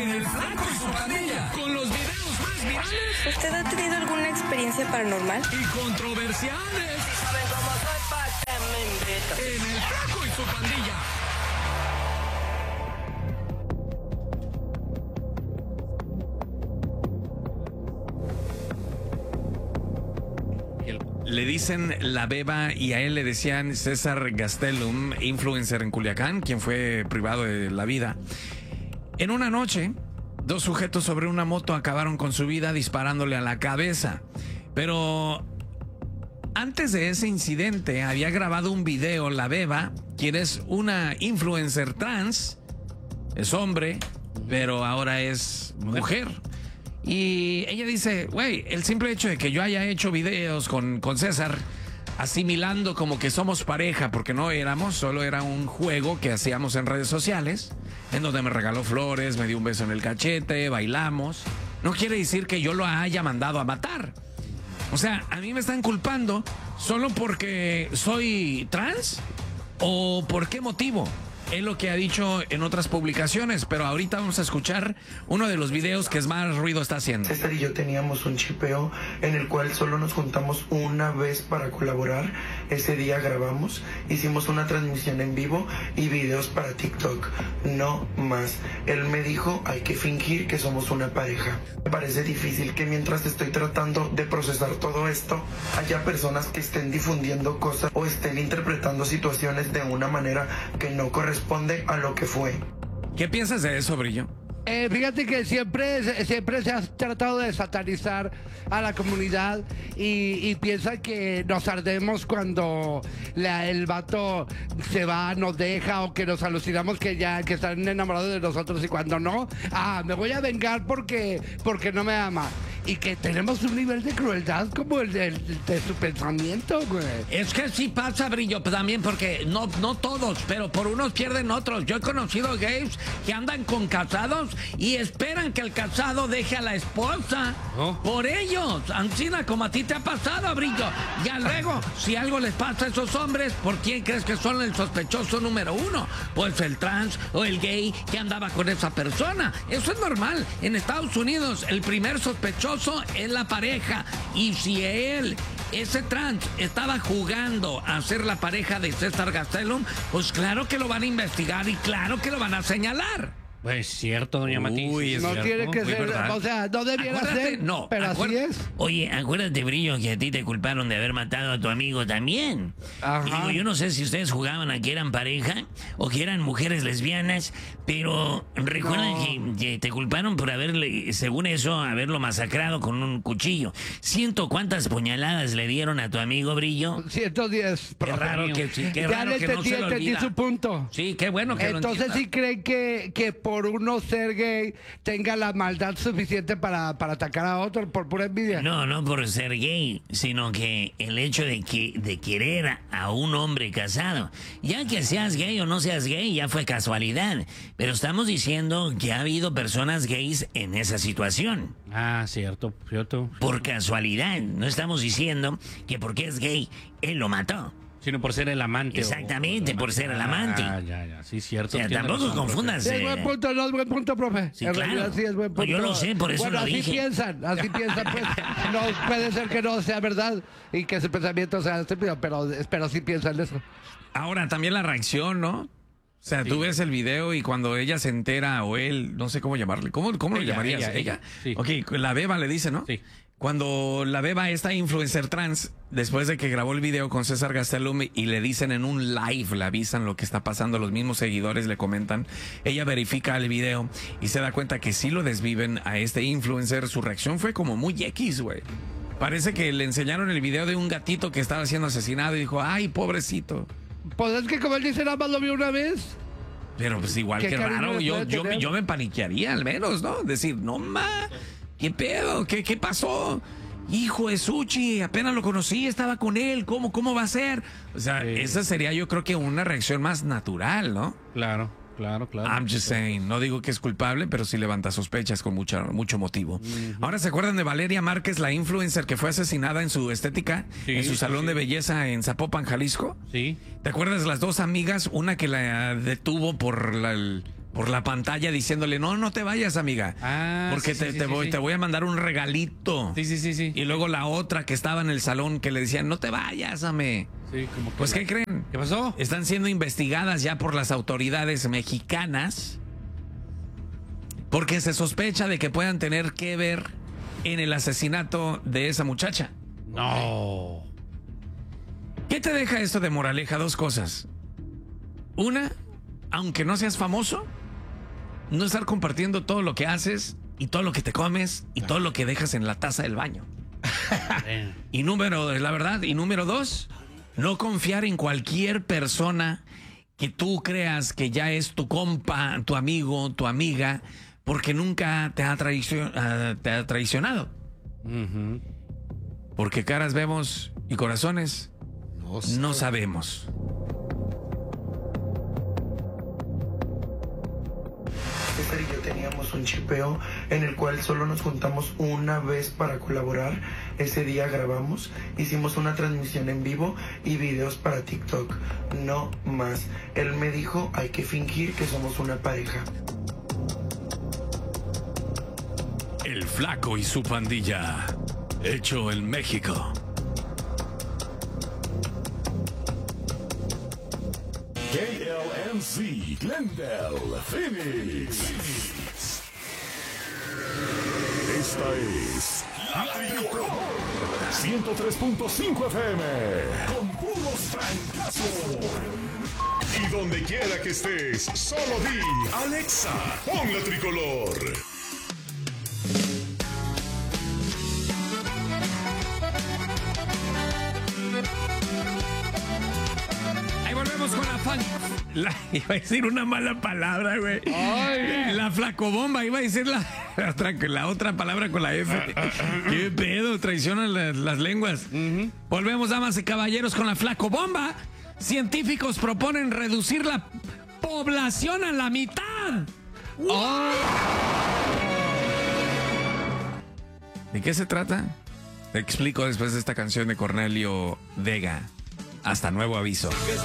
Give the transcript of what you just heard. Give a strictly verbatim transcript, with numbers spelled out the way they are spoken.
en El Flaco y su Pandilla, con los videos más virales. ¿Usted ha tenido alguna experiencia paranormal? Y controversiales. ¿Saben cómo soy? Pa' que me invitan. En El Flaco y su Pandilla. Le dicen La Beba y a él le decían César Gastelum, influencer en Culiacán, quien fue privado de la vida. En una noche, dos sujetos sobre una moto acabaron con su vida disparándole a la cabeza. Pero antes de ese incidente había grabado un video La Beba, quien es una influencer trans, es hombre, pero ahora es mujer. Y ella dice, güey, el simple hecho de que yo haya hecho videos con, con César, asimilando como que somos pareja, porque no éramos, solo era un juego que hacíamos en redes sociales, en donde me regaló flores, me dio un beso en el cachete, bailamos, no quiere decir que yo lo haya mandado a matar. O sea, a mí me están culpando solo porque soy trans, o por qué motivo. Es lo que ha dicho en otras publicaciones, pero ahorita vamos a escuchar uno de los videos que es más ruido está haciendo. César y yo teníamos un chipeo en el cual solo nos juntamos una vez para colaborar. Ese día grabamos, hicimos una transmisión en vivo y videos para TikTok, no más. Él me dijo, hay que fingir que somos una pareja. Me parece difícil que mientras estoy tratando de procesar todo esto, haya personas que estén difundiendo cosas o estén interpretando situaciones de una manera que no corresponde responde a lo que fue. ¿Qué piensas de eso, Brillo? Eh, fíjate que siempre, siempre se ha tratado de satanizar a la comunidad y, y piensa que nos ardemos cuando la, el vato se va, nos deja o que nos alucinamos que ya que están enamorados de nosotros y cuando no, ah, me voy a vengar porque, porque no me ama. Y que tenemos un nivel de crueldad como el de, el de su pensamiento, güey. Es que sí pasa, Brillo, también porque no, no todos, pero por unos pierden otros. Yo he conocido gays que andan con casados y esperan que el casado deje a la esposa. ¿Oh? Por ellos, Ancina, como a ti te ha pasado, Brillo. Ya luego, si algo les pasa a esos hombres, ¿por quién crees que son el sospechoso número uno? Pues el trans o el gay que andaba con esa persona. Eso es normal. En Estados Unidos, el primer sospechoso es la pareja, y si él, ese trans, estaba jugando a ser la pareja de César Gastelum, pues claro que lo van a investigar y claro que lo van a señalar. Pues cierto, doña Matiz. Uy, es no cierto, tiene que muy ser, verdad. o sea, no debiera Acuérdate, ser, no, pero así es. Oye, acuérdate, Brillo, que a ti te culparon de haber matado a tu amigo también. Ajá. Y digo, yo no sé si ustedes jugaban a que eran pareja o que eran mujeres lesbianas, pero recuerda No. que, que te culparon por haberle, según eso, haberlo masacrado con un cuchillo. Siento cuántas puñaladas le dieron a tu amigo, Brillo. ciento diez. Qué raro que, sí, qué Ya raro le que no entendí, se lo entendí olvida. su punto. Sí, qué bueno que Entonces lo sí entienda. creen que, que por uno ser gay tenga la maldad suficiente para, para atacar a otro por pura envidia. No, no por ser gay, sino que el hecho de que de querer a un hombre casado, ya que seas gay o no seas gay, ya fue casualidad. Pero estamos diciendo que ha habido personas gays en esa situación. Ah, cierto, cierto. Por casualidad. No estamos diciendo que porque es gay, él lo mató. Sino por ser el amante. Exactamente, o- por ser el amante. Ah, ya, ya, sí, cierto. O sea, tiene tampoco razón, confundas. Sí, es eh, buen punto, no es buen punto, profe. Sí, en claro. realidad sí es buen No, punto. yo lo sé, por eso bueno, lo así dije. piensan, así piensan, pues. No puede ser que no sea verdad y que su pensamiento sea estúpido, pero, pero sí piensan eso. Ahora, también la reacción, ¿no? O sea, Sí. tú ves el video y cuando ella se entera, o él, no sé cómo llamarle, ¿cómo, cómo lo Ella, llamarías? ella, ella, sí. Ok, la Beba le dice, ¿no? Sí. Cuando la Beba, esta influencer trans, después de que grabó el video con César Gastelum y le dicen en un live, le avisan lo que está pasando, los mismos seguidores le comentan, ella verifica el video y se da cuenta que sí lo desviven a este influencer. Su reacción fue como muy X, güey. Parece que le enseñaron el video de un gatito que estaba siendo asesinado y dijo, ay, pobrecito. Pues es que como él dice, nada más lo vio una vez. Pero pues igual ¿Qué que cariño raro, le yo, puede yo, me- tener? yo me paniquearía al menos, ¿no? Decir, no ma, ¿qué pedo? ¿Qué, qué pasó? Hijo de Suchi, apenas lo conocí, estaba con él, ¿cómo, cómo va a ser? O sea, Sí. esa sería yo creo que una reacción más natural, ¿no? Claro, claro, claro. I'm just saying, no digo que es culpable, pero sí levanta sospechas con mucha, mucho motivo. Ahora, ¿se acuerdan de Valeria Márquez, la influencer que fue asesinada en su estética, Sí, en su sí, salón sí. de belleza en Zapopan, Jalisco? Sí. ¿Te acuerdas las dos amigas? Una que la detuvo por la, el- por la pantalla diciéndole, no, no te vayas, amiga. Ah, porque sí, te, sí, te sí, voy, sí. te voy a mandar un regalito. Sí, sí, sí, sí. Y luego la otra que estaba en el salón que le decían, no te vayas, ame. Sí, como que Pues, la- ¿qué creen? ¿Qué pasó? Están siendo investigadas ya por las autoridades mexicanas porque se sospecha de que puedan tener que ver en el asesinato de esa muchacha. No. ¿Qué te deja esto de moraleja? Dos cosas. Una, aunque no seas famoso, no estar compartiendo todo lo que haces y todo lo que te comes y todo lo que dejas en la taza del baño. Y número, es la verdad. Y número dos, no confiar en cualquier persona que tú creas que ya es tu compa, tu amigo, tu amiga, porque nunca te ha, traicio- ah, te ha traicionado. Ujú. Porque caras vemos y corazones no sabemos. César y yo teníamos un chipeo en el cual solo nos juntamos una vez para colaborar. Ese día grabamos, hicimos una transmisión en vivo y videos para TikTok. No más. Él me dijo, hay que fingir que somos una pareja. El Flaco y su pandilla. Hecho en México. K L M C, Glendale, Phoenix. Esta es La Tricolor ciento tres punto cinco F M con puros francazos. Y donde quiera que estés, solo di Alexa, pon La Tricolor. Ahí volvemos con la fan. La, iba a decir una mala palabra, güey. La flacobomba, iba a decir la, la, otra, la otra palabra con la F. ¿Qué pedo? Traicionan las, las lenguas. Volvemos, damas y caballeros, con la flacobomba. Científicos proponen reducir la población a la mitad. ¿De qué se trata? Te explico después de esta canción de Cornelio Vega. Hasta nuevo aviso.